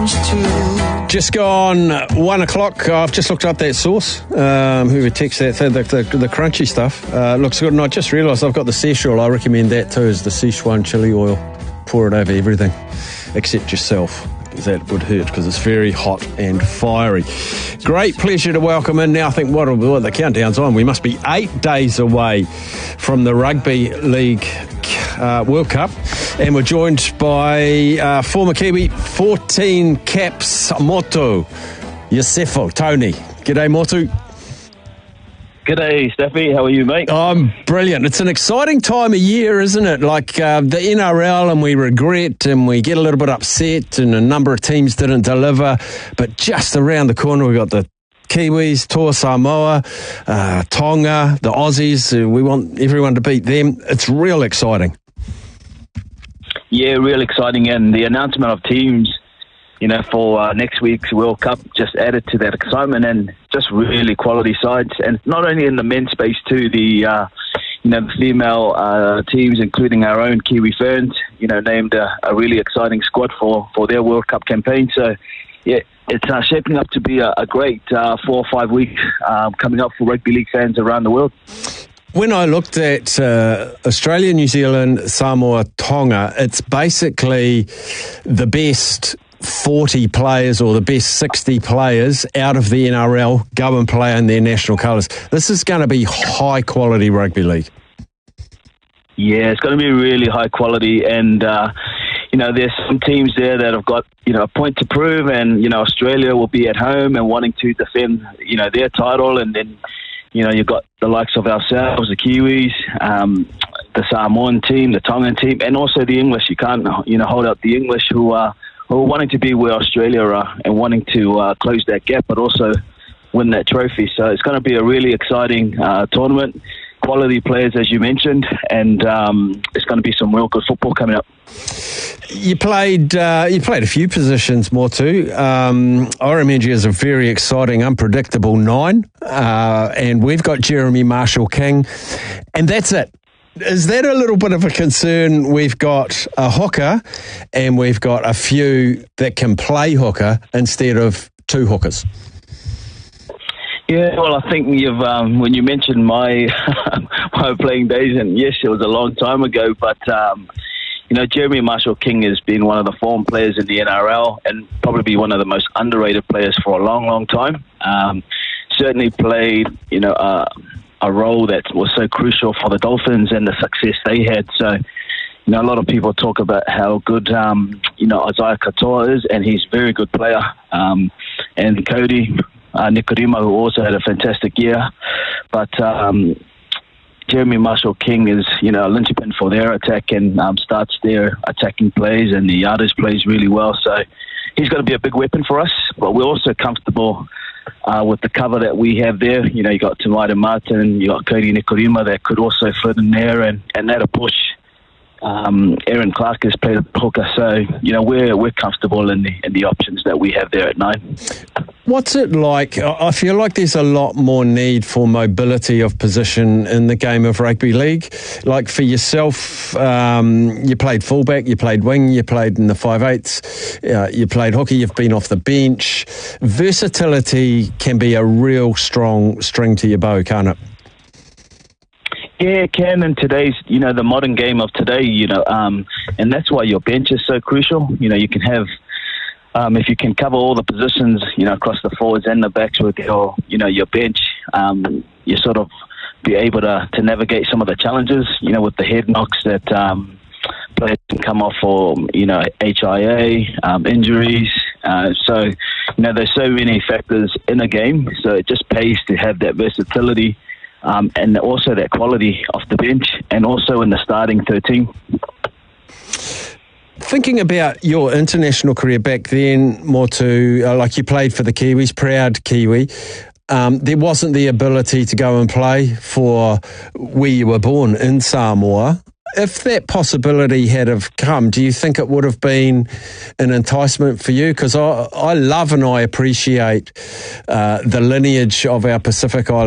Just gone 1 o'clock. I've just looked up that source. Whoever texted the crunchy stuff looks good. And I just realised I've got the Szechuan oil. I recommend that too, is the Szechuan chili oil. Pour it over everything, except yourself, because that would hurt, because it's very hot and fiery. Great pleasure to welcome in now. I think what the countdown's on. We must be 8 days away from the Rugby League World Cup, and we're joined by former Kiwi 14 caps Motu Yosefo Tony. G'day, Motu. G'day, Steffi. How are you, mate? I'm brilliant. It's an exciting time of year, isn't it? Like the NRL, and we regret and we get a little bit upset, and a number of teams didn't deliver. But just around the corner, we've got the Kiwis, Toa Samoa, Tonga, the Aussies. We want everyone to beat them. It's real exciting. Yeah, real exciting. And the announcement of teams, for next week's World Cup just added to that excitement, and just really quality sides. And not only in the men's space too, the female teams, including our own Kiwi Ferns, named a really exciting squad for their World Cup campaign. So, yeah, it's shaping up to be a great 4 or 5 weeks coming up for rugby league fans around the world. When I looked at Australia, New Zealand, Samoa, Tonga, it's basically the best 40 players or the best 60 players out of the NRL go and play in their national colours. This is going to be high quality rugby league. Yeah, it's going to be really high quality, and there's some teams there that have got a point to prove, and Australia will be at home and wanting to defend their title, and then you've got the likes of ourselves, the Kiwis, the Samoan team, the Tongan team, and also the English. You can't hold out the English who are wanting to be where Australia are and wanting to close that gap, but also win that trophy. So it's going to be a really exciting tournament. Quality players, as you mentioned, and it's going to be some real good football coming up. You played a few positions, Motu. I remember you as a very exciting, unpredictable 9, and we've got Jeremy Marshall-King, and that's it. Is that a little bit of a concern? We've got a hooker, and we've got a few that can play hooker instead of 2 hookers. Yeah, well, I think you've when you mentioned my my playing days, and yes, it was a long time ago, but Jeremy Marshall-King has been one of the form players in the NRL, and probably one of the most underrated players for a long, long time. Certainly played, a role that was so crucial for the Dolphins and the success they had. So, a lot of people talk about how good, Isaiah Katoa is, and he's a very good player. And Cody Nikorima, who also had a fantastic year. But Jeremy Marshall-King is, a linchpin for their attack, and starts their attacking plays, and the yardage plays really well. So he's going to be a big weapon for us, but we're also comfortable with the cover that we have there. You got Tamaita Martin, you got Cody Nikorima that could also fit in there, and that'll push. Aaron Clark has played a hooker, so we're comfortable in the options that we have there at 9. What's it like? I feel like there's a lot more need for mobility of position in the game of rugby league. Like for yourself, you played fullback, you played wing, you played in the 5/8, you played hooker, you've been off the bench. Versatility can be a real strong string to your bow, can't it? Yeah, it can in today's, the modern game of today, and that's why your bench is so crucial. You can have, if you can cover all the positions, across the forwards and the backs with your bench, you sort of be able to navigate some of the challenges, with the head knocks that players can come off for, HIA, injuries. So, there's so many factors in a game, so it just pays to have that versatility. And also that quality off the bench, and also in the starting 13. Thinking about your international career back then, Motu, like you played for the Kiwis, proud Kiwi, there wasn't the ability to go and play for where you were born in Samoa. If that possibility had have come, do you think it would have been an enticement for you? Because I love and I appreciate the lineage of our Pacific Island